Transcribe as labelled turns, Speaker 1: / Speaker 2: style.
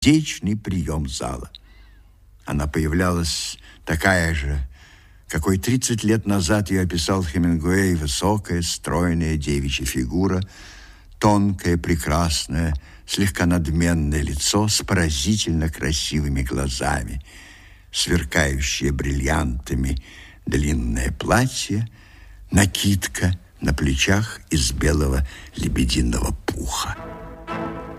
Speaker 1: сердечный прием зала. Она появлялась такая же, какой 30 лет назад ее описал Хемингуэй: высокая, стройная девичья фигура, тонкое, прекрасное, слегка надменное лицо с поразительно красивыми глазами, сверкающее бриллиантами длинное платье, накидка на плечах из белого лебединого пуха.